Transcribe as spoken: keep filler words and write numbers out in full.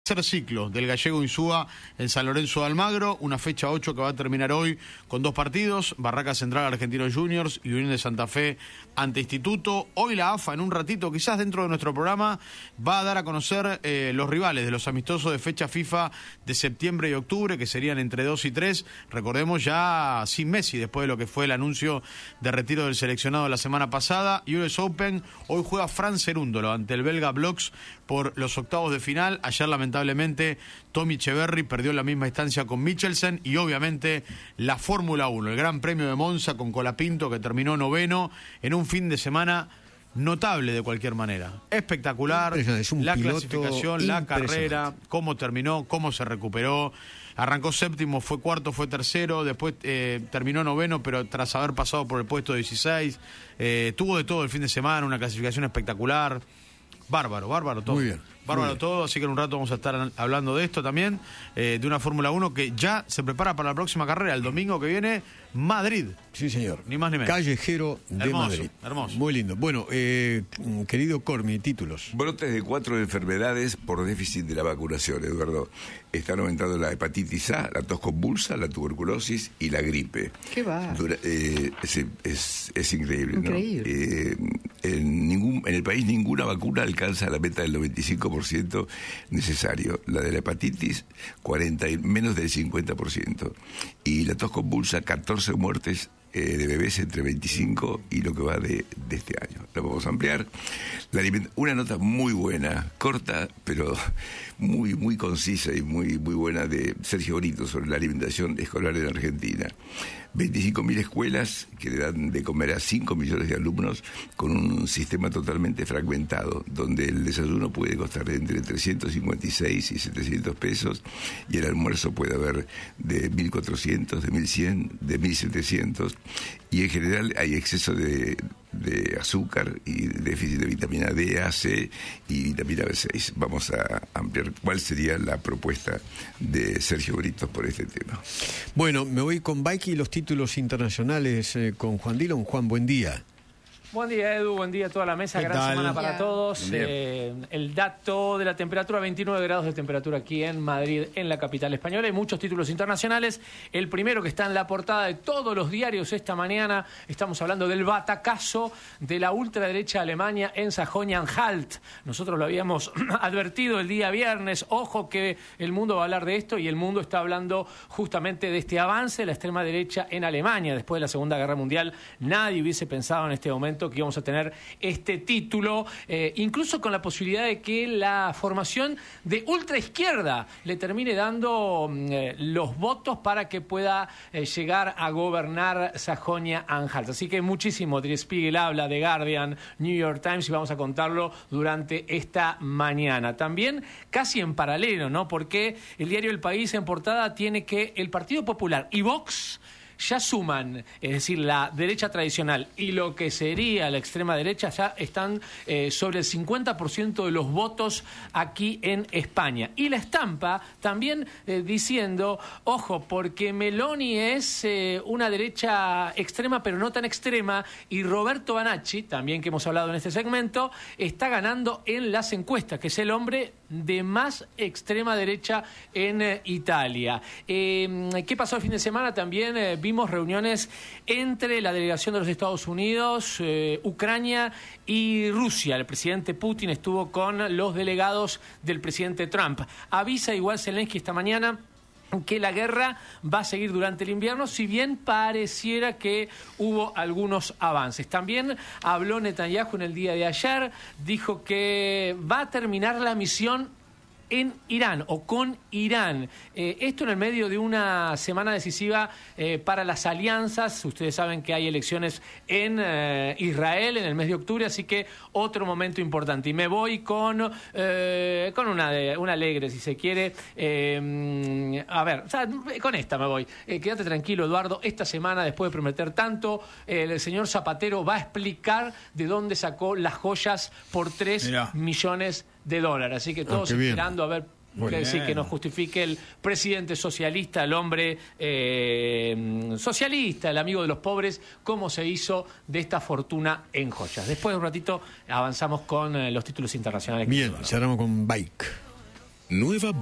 Tercer ciclo del Gallego Insúa en San Lorenzo de Almagro, una fecha ocho que va a terminar hoy con dos partidos, Barraca Central Argentinos Juniors y Unión de Santa Fe ante Instituto. Hoy la A F A, en un ratito, quizás dentro de nuestro programa, va a dar a conocer eh, los rivales de los amistosos de fecha FIFA de septiembre y octubre, que serían entre dos y tres. Recordemos, ya sin Messi, después de lo que fue el anuncio de retiro del seleccionado la semana pasada. U S Open, hoy juega Fran Cerúndolo ante el belga Bloks por los octavos de final. Ayer, lamentablemente, Tommy Echeverry perdió en la misma instancia con Michelsen. Y obviamente la Fórmula uno, el Gran Premio de Monza con Colapinto, que terminó noveno en un fin de semana notable de cualquier manera. Espectacular, es un la clasificación, la carrera, cómo terminó, cómo se recuperó. Arrancó séptimo, fue cuarto, fue tercero, después eh, terminó noveno, pero tras haber pasado por el puesto dieciséis. Eh, tuvo de todo el fin de semana, una clasificación espectacular. Bárbaro, bárbaro todo. Muy bien. Bárbaro muy bien. todo, así que en un rato vamos a estar hablando de esto también, eh, de una Fórmula uno que ya se prepara para la próxima carrera, el domingo que viene, Madrid. Sí, señor. Ni más ni menos. Callejero de Hermoso, Madrid. hermoso. Muy lindo. Bueno, eh, querido Cormi, títulos. Brotes de cuatro enfermedades por déficit de la vacunación, Eduardo. Están aumentando la hepatitis A, la tos convulsa, la tuberculosis y la gripe. ¿Qué va? Dura, eh, es, es, es increíble, Increíble. ¿no? Eh, en, ningún, en el país ninguna vacuna alcanza la meta del noventa y cinco por ciento necesario. La de la hepatitis, cuarenta y menos del cincuenta por ciento. Y la tos convulsa, catorce muertes eh, de bebés entre veinticinco y lo que va de, de este año. La vamos a ampliar. La una nota muy buena, corta, pero muy muy concisa y muy muy buena de Sergio Brito sobre la alimentación escolar en Argentina. veinticinco mil escuelas que le dan de comer a cinco millones de alumnos con un sistema totalmente fragmentado, donde el desayuno puede costar entre trescientos cincuenta y seis y setecientos pesos y el almuerzo puede haber de mil cuatrocientos, de mil cien, de mil setecientos, y en general hay exceso de, de azúcar y déficit de vitamina D, A, C y vitamina B seis. Vamos a ampliar cuál sería la propuesta de Sergio Brito por este tema. Bueno, me voy con Bike y los títulos internacionales eh, con Juan Dillon. Juan, buen día. Buen día, Edu, buen día a toda la mesa, gran tal? semana para Yeah. todos. Eh, el dato de la temperatura, veintinueve grados de temperatura aquí en Madrid, en la capital española. Hay muchos títulos internacionales. El primero que está en la portada de todos los diarios esta mañana, estamos hablando del batacazo de la ultraderecha Alemania en Sajonia-Anhalt. Nosotros lo habíamos advertido el día viernes. Ojo que el mundo va a hablar de esto, y el mundo está hablando justamente de este avance de la extrema derecha en Alemania. Después de la Segunda Guerra Mundial, nadie hubiese pensado en este momento que íbamos a tener este título, eh, incluso con la posibilidad de que la formación de ultraizquierda le termine dando eh, los votos para que pueda eh, llegar a gobernar Sajonia-Anhalt. Así que muchísimo. Der Spiegel habla, de Guardian, New York Times, y vamos a contarlo durante esta mañana. También casi en paralelo, ¿no? Porque el diario El País en portada tiene que el Partido Popular y Vox ya suman, es decir, la derecha tradicional y lo que sería la extrema derecha, ya están eh, sobre el cincuenta por ciento de los votos aquí en España. Y la estampa también eh, diciendo, ojo, porque Meloni es eh, una derecha extrema, pero no tan extrema, y Roberto Banacci, también que hemos hablado en este segmento, está ganando en las encuestas, que es el hombre de más extrema derecha en eh, Italia. Eh, ¿Qué pasó el fin de semana? También eh, vimos reuniones entre la delegación de los Estados Unidos, eh, Ucrania y Rusia. El presidente Putin estuvo con los delegados del presidente Trump. Avisa igual Zelensky esta mañana que la guerra va a seguir durante el invierno, si bien pareciera que hubo algunos avances. También habló Netanyahu en el día de ayer, dijo que va a terminar la misión en Irán o con Irán. Eh, esto en el medio de una semana decisiva eh, para las alianzas. Ustedes saben que hay elecciones en eh, Israel en el mes de octubre, así que otro momento importante. Y me voy con eh, con una, de, una alegre, si se quiere. Eh, a ver, o sea, con esta me voy. Eh, quédate tranquilo, Eduardo. Esta semana, después de prometer tanto, eh, el señor Zapatero va a explicar de dónde sacó las joyas por tres Mirá. millones de dólares. Así que todos Ah, esperando a ver Muy que, sí, bien. que nos justifique el presidente socialista, el hombre eh, socialista, el amigo de los pobres, cómo se hizo de esta fortuna en joyas. Después de un ratito avanzamos con eh, los títulos internacionales. Bien, cerramos con Bike. Nueva